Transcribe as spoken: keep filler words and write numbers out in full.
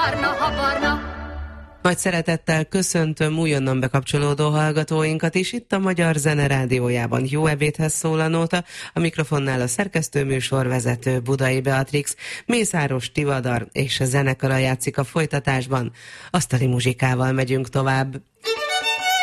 barna, ha barna. Nagy szeretettel köszöntöm újonnan bekapcsolódó hallgatóinkat is itt a Magyar Zene Rádiójában. Jó ebédhez szól a nóta, a mikrofonnál a szerkesztő műsorvezető Budai Beatrix, Mészáros Tivadar és a zenekara játszik a folytatásban. Asztali muzsikával megyünk tovább.